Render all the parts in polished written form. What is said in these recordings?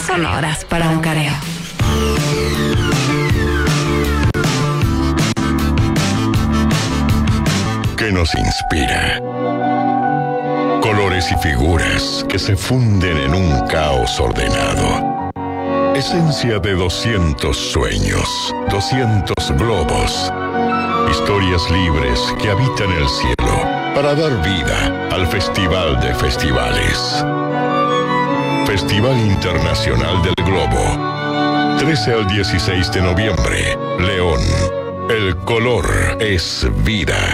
sonoras para un careo. Que nos inspira. Colores y figuras que se funden en un caos ordenado. Esencia de 200 sueños, 200 globos. Historias libres que habitan el cielo para dar vida al Festival de Festivales. Festival Internacional del Globo. 13 al 16 de noviembre. León. El color es vida.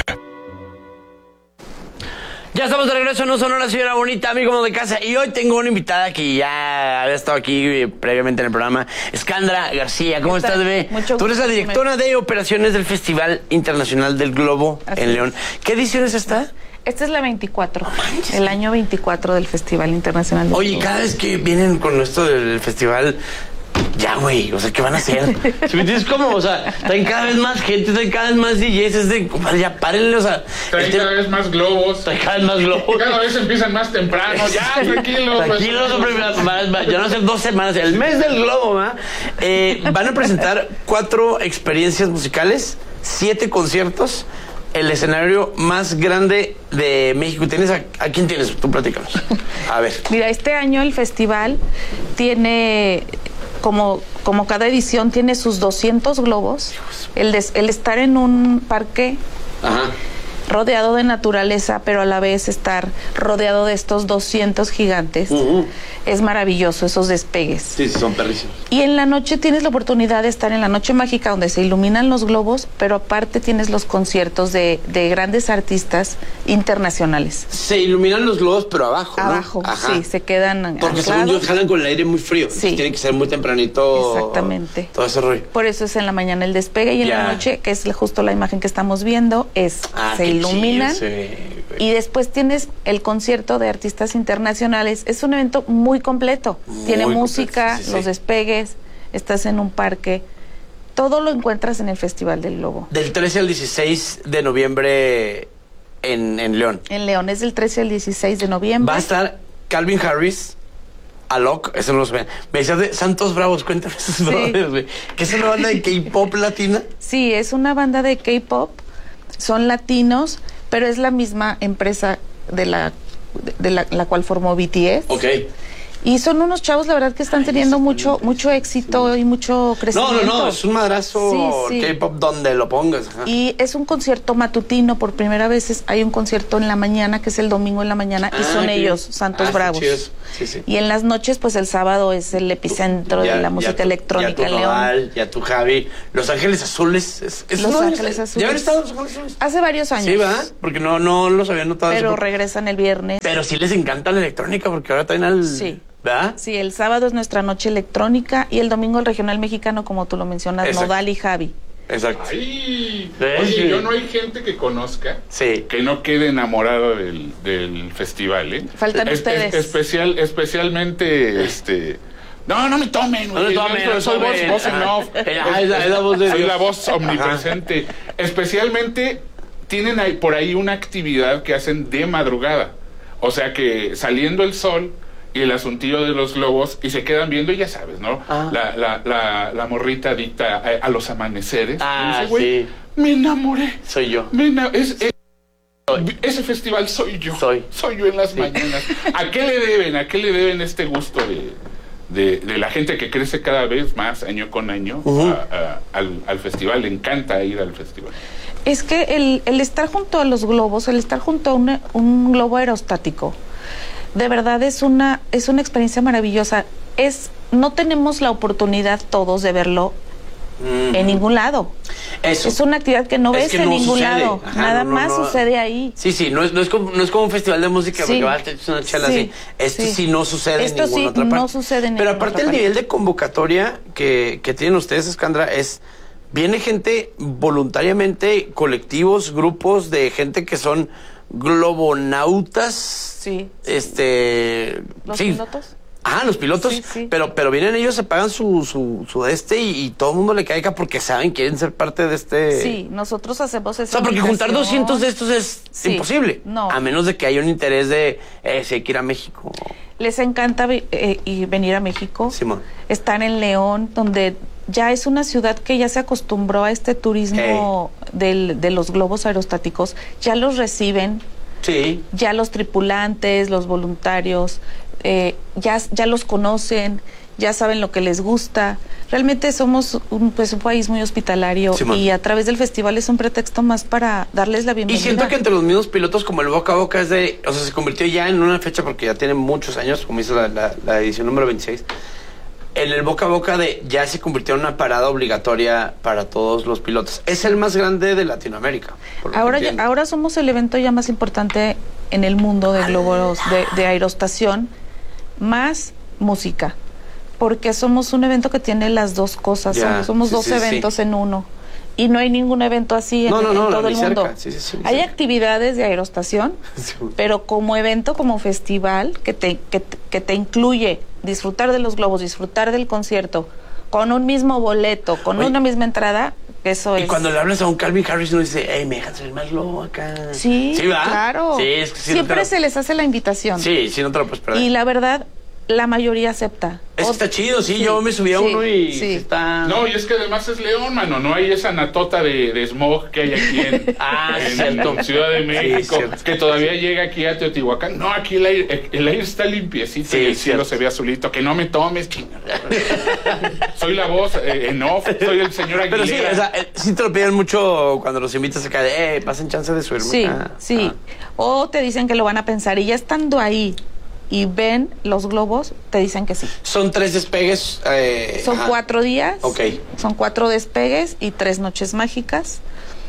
Ya estamos de regreso en Un Sonora, señora bonita, amigo de casa. Y hoy tengo una invitada que ya había estado aquí previamente en el programa, Skandra García. ¿Cómo estás, bebé? Mucho gusto. Tú eres la directora de operaciones del Festival Internacional del Globo en León. ¿Qué edición es esta? Esta es la 24, el año 24 del Festival Internacional del Oye, Globo. cada vez que vienen con esto del festival, ya, güey, o sea, ¿qué van a hacer? ¿Sí me entiendes cómo? O sea, traen cada vez más gente, traen cada vez más DJs, es de, compadre, ya párenle, o sea. Traen cada vez más globos. Traen cada vez más globos. Cada vez empiezan más temprano, ya, tranquilos. Tranquilos, hombre, ya no hacer 2 semanas, el mes del globo, ¿va? Van a presentar 4 experiencias musicales, 7 conciertos, el escenario más grande de México. ¿Tienes a quién tienes? Tú platícanos. A ver. Mira, este año el festival tiene, como cada edición, tiene sus 200 globos. El estar en un parque rodeado de naturaleza, pero a la vez estar rodeado de estos 200 gigantes, es maravilloso, esos despegues. Sí, son perrísimos. Y en la noche tienes la oportunidad de estar en la noche mágica, donde se iluminan los globos, pero aparte tienes los conciertos de grandes artistas internacionales. Se iluminan los globos, pero abajo, ¿no? Abajo, sí, se quedan porque anclados. según yo jalan con el aire muy frío. Sí. Tiene que ser muy tempranito. Exactamente. Todo ese rollo. Por eso es en la mañana el despegue y en la noche, que es justo la imagen que estamos viendo, se iluminan. Y después tienes el concierto de artistas internacionales. Es un evento muy completo. Tiene música, los despegues, estás en un parque. Todo lo encuentras en el Festival del Globo. Del 13 al 16 de noviembre en León. En León es del 13 al 16 de noviembre. Va a estar Calvin Harris, Alok, eso no lo saben. Me decías de Santos Bravos, cuéntame esos brothers, güey. ¿Qué es una banda de K-pop latina? Sí, es una banda de K-pop. Son latinos, pero es la misma empresa de la cual formó BTS. Ok. Y son unos chavos, la verdad, que están teniendo mucho éxito y mucho crecimiento. No, es un madrazo Sí. K-pop donde lo pongas. Ajá. Y es un concierto matutino, por primera vez hay un concierto en la mañana, que es el domingo en la mañana, y son ellos, Santos Bravos. Sí. Y en las noches, pues el sábado es el epicentro de la música electrónica en León. Ya tu Javi. Los Ángeles Azules. Los Ángeles Azules. ¿Ya habían estado Los Ángeles Azules? Hace varios años. Sí, ¿verdad? Porque no los había notado. Pero regresan el viernes. Pero sí les encanta la electrónica, porque ahora traen al... Sí. ¿verdad? Sí, el sábado es nuestra noche electrónica y el domingo el regional mexicano, como tú lo mencionas, Exacto. Nodal y Javi. Exacto. Ay, Sí. oye, yo no hay gente que conozca que no quede enamorado del festival, ¿eh? Faltan ustedes. Especialmente, No me tomen, No me tomen, soy voz en off. Es la voz de Soy Dios. la voz omnipresente. Especialmente tienen por ahí una actividad que hacen de madrugada. O sea que saliendo el sol y el asuntillo de los globos y se quedan viendo, y ya sabes, ¿no? La morrita adicta a los amaneceres. Y dice, me enamoré. Soy yo. Ese festival soy yo. Soy yo en las mañanas. ¿A qué le deben este gusto de la gente que crece cada vez más año con año al festival? Le encanta ir al festival. Es que el estar junto a los globos, el estar junto a un globo aerostático, de verdad es una experiencia maravillosa. No tenemos la oportunidad todos de verlo en ningún lado. Eso. Es una actividad que no ves en ningún lado. Nada más sucede ahí. Sí, no es como un festival de música, porque vas a echar una chela así. Esto sí no sucede en ninguna otra parte. No sucede en Pero ninguna aparte otra el nivel de convocatoria que tienen ustedes, Skandra, viene gente voluntariamente, colectivos, grupos de gente que son globonautas. Sí. ¿Los pilotos? Los pilotos, Sí. pero vienen ellos, se pagan su y todo el mundo le caiga porque saben, quieren ser parte de este. Sí, nosotros hacemos eso. O sea, porque juntar 200 de estos es imposible. No. A menos de que haya un interés de si hay que ir a México. Les encanta venir a México. Simón. Están en León, donde ya es una ciudad que ya se acostumbró a este turismo de los globos aerostáticos. Ya los reciben. Sí. Ya los tripulantes, los voluntarios, ya los conocen, ya saben lo que les gusta. Realmente somos un país muy hospitalario, sí, y a través del festival es un pretexto más para darles la bienvenida. Y siento que entre los mismos pilotos, como el boca a boca, se convirtió ya en una fecha, porque ya tiene muchos años, como hizo la edición número 26. En el boca a boca ya se convirtió en una parada obligatoria para todos los pilotos. Es el más grande de Latinoamérica. Ahora somos el evento ya más importante en el mundo de globos de aerostación, más música, porque somos un evento que tiene las dos cosas. Somos dos eventos en uno. Y no hay ningún evento así en todo el mundo. Hay actividades de aerostación, pero como evento, como festival, que te incluye disfrutar de los globos, disfrutar del concierto, con un mismo boleto, con una misma entrada, eso es. Y cuando le hablas a un Calvin Harris, uno dice, me dejas el más globo acá. Sí, ¿va? Claro. Sí, es que siempre se les hace la invitación. Sí, no te lo puedes perder. Y la verdad, la mayoría acepta. Está chido, yo me subí a uno y está... No, y es que además es León, mano, no hay esa natota de smog que hay aquí en Ciudad de México, que todavía llega aquí a Teotihuacán. No, aquí el aire está limpiecito y el cielo se ve azulito. Que no me tomes, chingada. Soy la voz en off, soy el señor Aguilera. Pero sí, o sea, sí te lo piden mucho cuando los invitas acá de, pasen chance de subirme. Sí. O te dicen que lo van a pensar, y ya estando ahí y ven los globos, te dicen que sí. Son 3 despegues. Son 4 días. Ok. Son 4 despegues y 3 noches mágicas.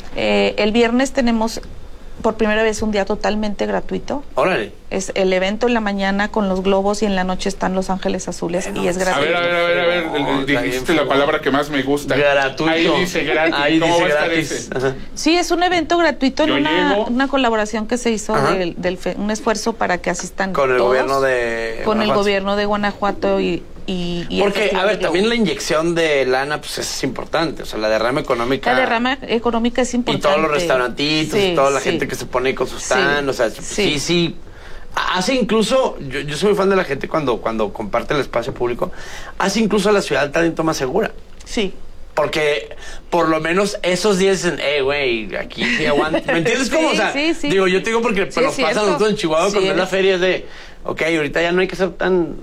El viernes tenemos por primera vez un día totalmente gratuito. Órale. Es el evento en la mañana con los globos y en la noche están Los Ángeles Azules y es gratuito. A ver, dijiste la palabra que más me gusta. Gratuito. Ahí dice gratis. Ahí ¿Cómo dice va a estar gratis. ese? Sí, es un evento gratuito Yo llego. una colaboración que se hizo un esfuerzo para que asistan con el todos, gobierno de con Guanajuato. el gobierno de Guanajuato y porque, a ver, también la inyección de lana, pues es importante. O sea, la derrama económica. La derrama económica es importante. Y todos los restaurantitos, y toda la gente que se pone con sus stand. O sea, sí. Hace incluso, yo soy muy fan de la gente cuando comparte el espacio público, hace incluso a la ciudad talento más segura. Sí. Porque por lo menos esos días dicen, güey, aquí sí aguanta. ¿Me entiendes cómo? O sea, digo, yo te digo porque nos pasa a nosotros en Chihuahua cuando es la feria, es de, ahorita ya no hay que ser tan...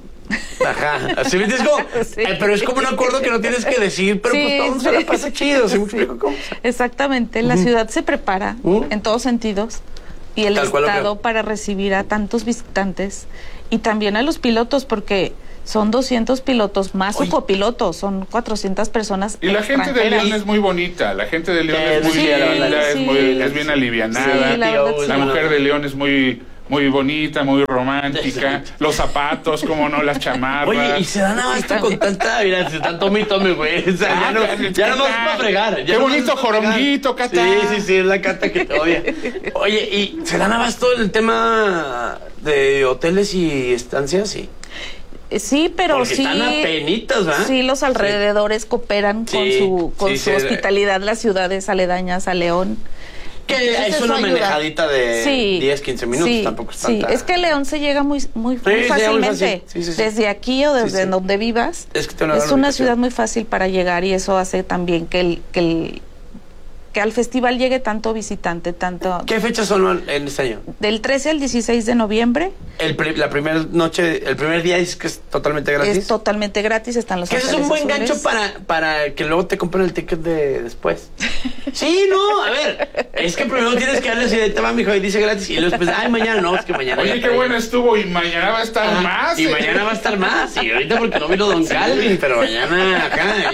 Así me entiendes como, pero es como un acuerdo que no tienes que decir, pero pues todo el mundo se la pasa chido, ¿sí me explico cómo? Exactamente, la ciudad se prepara en todos sentidos, y el estado para recibir a tantos visitantes y también a los pilotos, porque son 200 pilotos más su copiloto, son 400 personas. Y la gente de León es muy bonita, la gente de León es muy linda, es bien alivianada, la mujer de León es muy bonita, muy romántica, los zapatos, como no, las chamarras. Oye, y se dan abasto con tanta, mira, tanto tome, güey. O sea, ya no vas para fregar. Qué bonito joronguito, Cata. Sí, es la Cata que te odia. Oye, ¿y se dan abasto en el tema de hoteles y estancias? Sí, pero porque están apenitas, ¿verdad? Sí, los alrededores cooperan con su hospitalidad, las ciudades aledañas a León. Que es una manejadita de 10, 15 minutos, tampoco es tanta. Sí, es que León se llega muy fácilmente. Desde aquí o desde donde vivas. Es una ciudad muy fácil para llegar, y eso hace también que al festival llegue tanto visitante, tanto... ¿Qué fechas son en este año? Del 13 al 16 de noviembre. La primera noche, el primer día es que es totalmente gratis. Es totalmente gratis, están los Ángeles Azules. Que es un buen Azules. gancho para que luego te compren el ticket de después. Sí, no, a ver, es que primero tienes que darle así de tema, mijo, y dice gratis, y luego después, mañana no, es que mañana... Oye, qué buena estuvo, y mañana va a estar más. Y mañana va a estar más, y ahorita porque no vino Don Calvin, pero mañana acá,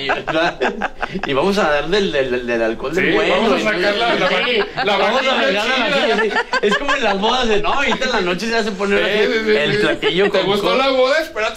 y vamos a dar del alcohol del bueno. Vamos a sacar la vamos a regalar es como en las bodas de, ahorita en la noche se hace poner el platillo. ¿Te gustó la boda? Espérate la torta.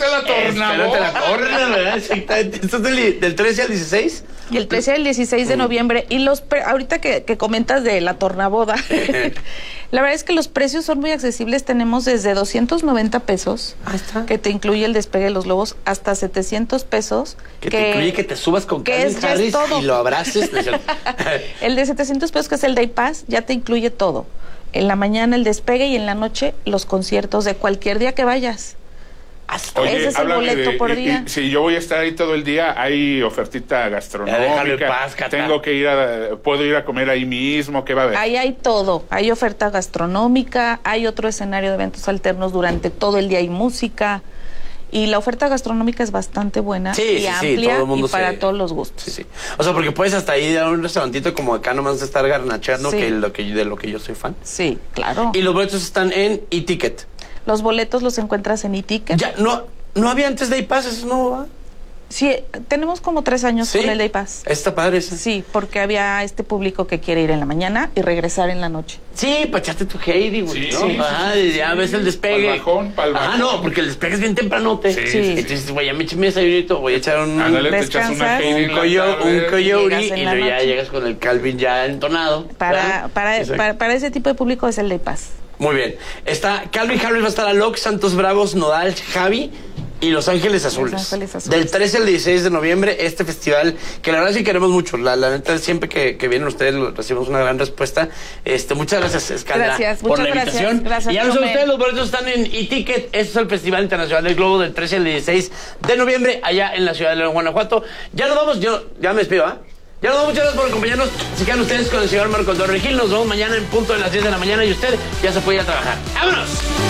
tornado. Te la corren, ¿verdad? Exactamente. Esto es del 13 al 16. Y el 13 al 16 de noviembre. Y ahorita que comentas de la tornaboda, la verdad es que los precios son muy accesibles. Tenemos desde 290 pesos, que te incluye el despegue de los globos, hasta 700 pesos. Que te incluye que te subas con Calvin Harris y lo abraces. El de 700 pesos, que es el Day Pass, ya te incluye todo. En la mañana el despegue y en la noche los conciertos de cualquier día que vayas. Oye, ese es el boleto por día. Si yo voy a estar ahí todo el día, hay ofertita gastronómica. Tengo que puedo ir a comer ahí mismo. ¿Qué va a haber? Ahí hay todo. Hay oferta gastronómica, hay otro escenario de eventos alternos durante todo el día, hay música. Y la oferta gastronómica es bastante buena y amplia todo el mundo y para todos los gustos. Sí. O sea, porque puedes hasta ir a un restaurantito como acá nomás estar garnacheando, de lo que yo soy fan. Sí, claro. Y los boletos están en eTicket. Los boletos los encuentras en eTicket. Ya, no había antes Day Pass, eso no va. Sí, tenemos como 3 años con el Day Pass. Está padre eso. Sí, porque había este público que quiere ir en la mañana y regresar en la noche. Sí, para echarte tu Heidi, güey. Ya ves el despegue. Pa'l bajón. No, porque el despegue es bien tempranote. Sí. Entonces, güey, ya me eché mi desayunito, voy a echar un coyote y luego ya llegas con el Calvin ya entonado. Para ese tipo de público es el Day Pass. Muy bien. Está Calvin Harris, va a estar Alok, Santos Bravos, Nodal, Javi y Los Ángeles Azules. Del 13 al 16 de noviembre, este festival, que la verdad sí queremos mucho. La neta, siempre que vienen ustedes recibimos una gran respuesta. Muchas gracias, Escalda, por la invitación. Gracias, y ya lo saben ustedes, los boletos están en eTicket. Este es el Festival Internacional del Globo del 13 al 16 de noviembre, allá en la ciudad de León, Guanajuato. Ya nos vamos, yo ya me despido, Ya nos vamos, muchas gracias por acompañarnos. Se quedan ustedes con el señor Marco Antonio Regil. Nos vemos mañana en punto de las 10 de la mañana y usted ya se puede ir a trabajar. ¡Vámonos!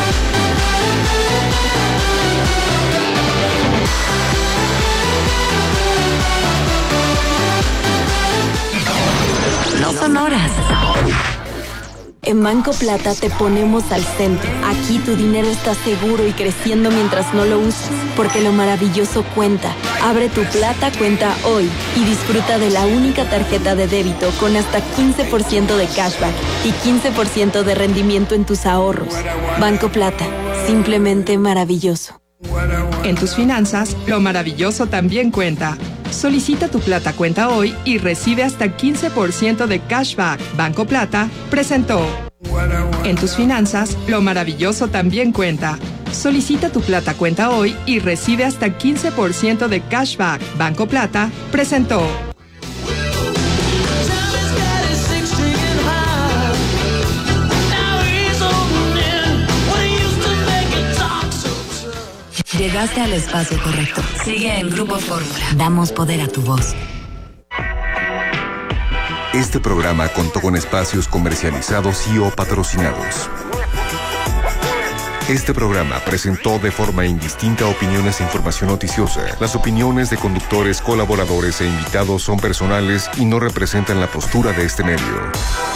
No son horas. En Banco Plata te ponemos al centro. Aquí tu dinero está seguro y creciendo mientras no lo usas, porque lo maravilloso cuenta. Abre tu Plata cuenta hoy y disfruta de la única tarjeta de débito con hasta 15% de cashback y 15% de rendimiento en tus ahorros. Banco Plata, simplemente maravilloso. En tus finanzas, lo maravilloso también cuenta. Solicita tu Plata cuenta hoy y recibe hasta 15% de cashback. Banco Plata presentó. En tus finanzas, lo maravilloso también cuenta. Solicita tu Plata cuenta hoy y recibe hasta 15% de cashback. Banco Plata presentó. Llegaste al espacio correcto. Sigue en Grupo Fórmula. Damos poder a tu voz. Este programa contó con espacios comercializados y o patrocinados. Este programa presentó de forma indistinta opiniones e información noticiosa. Las opiniones de conductores, colaboradores e invitados son personales y no representan la postura de este medio.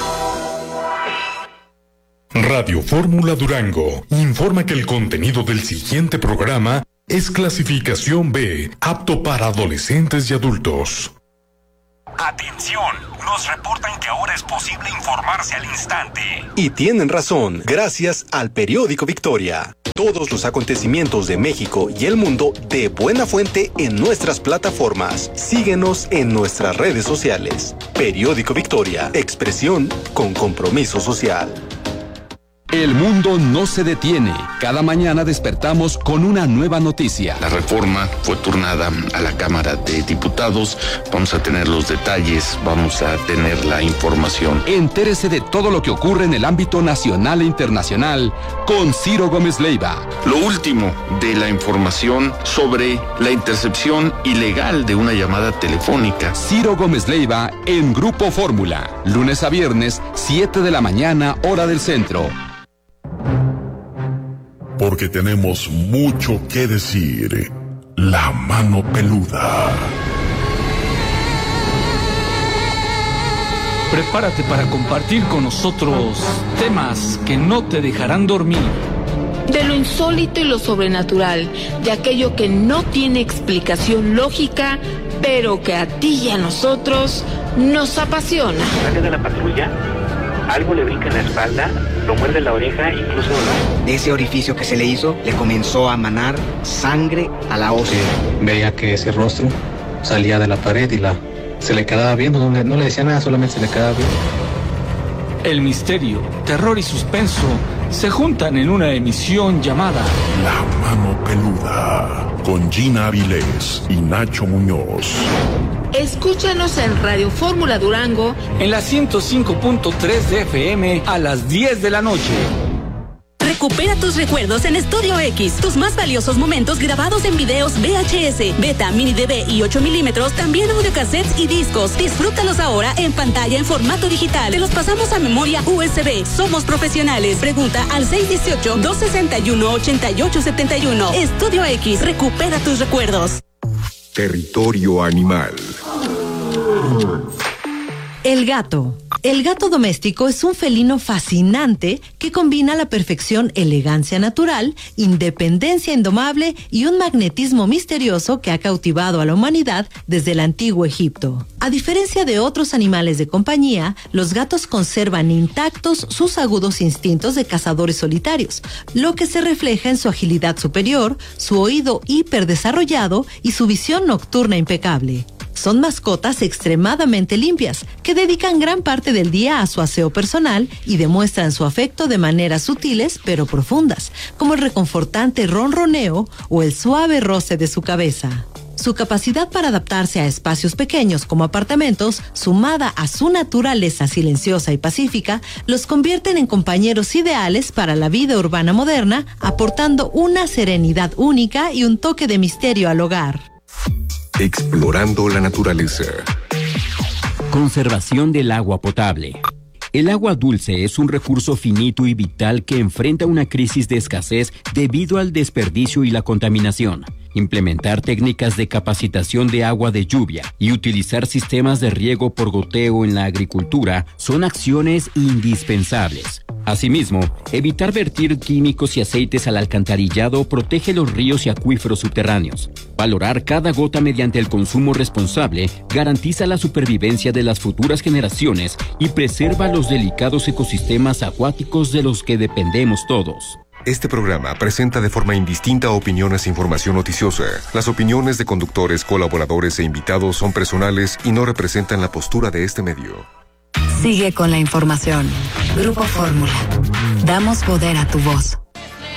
Radio Fórmula Durango informa que el contenido del siguiente programa es clasificación B, apto para adolescentes y adultos. Atención, nos reportan que ahora es posible informarse al instante. Y tienen razón, gracias al periódico Victoria. Todos los acontecimientos de México y el mundo de buena fuente en nuestras plataformas. Síguenos en nuestras redes sociales. Periódico Victoria, expresión con compromiso social. El mundo no se detiene. Cada mañana despertamos con una nueva noticia. La reforma fue turnada a la Cámara de Diputados. Vamos a tener los detalles, vamos a tener la información. Entérese de todo lo que ocurre en el ámbito nacional e internacional con Ciro Gómez Leiva. Lo último de la información sobre la intercepción ilegal de una llamada telefónica. Ciro Gómez Leiva en Grupo Fórmula. Lunes a viernes, 7 de la mañana, hora del centro. Porque tenemos mucho que decir. La mano peluda. Prepárate para compartir con nosotros temas que no te dejarán dormir. De lo insólito y lo sobrenatural, de aquello que no tiene explicación lógica, pero que a ti y a nosotros nos apasiona. Sale de la patrulla, algo le brinca en la espalda lo muerde la oreja, incluso de ese orificio que se le hizo, le comenzó a manar sangre a la ósea. Veía que ese rostro salía de la pared y se le quedaba viendo, no le decía nada, solamente se le quedaba viendo. El misterio, terror y suspenso se juntan en una emisión llamada La Mano Peluda, con Gina Avilés y Nacho Muñoz. Escúchanos en Radio Fórmula Durango en la 105.3 de FM a las 10 de la noche. Recupera tus recuerdos en Estudio X. Tus más valiosos momentos grabados en videos VHS, Beta, Mini DV y 8 milímetros, también audiocassettes y discos. Disfrútalos ahora en pantalla en formato digital. Te los pasamos a memoria USB. Somos profesionales. Pregunta al 618-261-8871. Estudio X. Recupera tus recuerdos. Territorio Animal. El gato. El gato doméstico es un felino fascinante que combina a la perfección elegancia natural, independencia indomable y un magnetismo misterioso que ha cautivado a la humanidad desde el antiguo Egipto. A diferencia de otros animales de compañía, los gatos conservan intactos sus agudos instintos de cazadores solitarios, lo que se refleja en su agilidad superior, su oído hiperdesarrollado y su visión nocturna impecable. Son mascotas extremadamente limpias, que dedican gran parte del día a su aseo personal y demuestran su afecto de maneras sutiles pero profundas, como el reconfortante ronroneo o el suave roce de su cabeza. Su capacidad para adaptarse a espacios pequeños como apartamentos, sumada a su naturaleza silenciosa y pacífica, los convierten en compañeros ideales para la vida urbana moderna, aportando una serenidad única y un toque de misterio al hogar. Explorando la naturaleza. Conservación del agua potable. El agua dulce es un recurso finito y vital que enfrenta una crisis de escasez debido al desperdicio y la contaminación. Implementar técnicas de capacitación de agua de lluvia y utilizar sistemas de riego por goteo en la agricultura son acciones indispensables. Asimismo, evitar vertir químicos y aceites al alcantarillado protege los ríos y acuíferos subterráneos. Valorar cada gota mediante el consumo responsable garantiza la supervivencia de las futuras generaciones y preserva los delicados ecosistemas acuáticos de los que dependemos todos. Este programa presenta de forma indistinta opiniones e información noticiosa. Las opiniones de conductores, colaboradores e invitados son personales y no representan la postura de este medio. Sigue con la información. Grupo Fórmula. Damos poder a tu voz.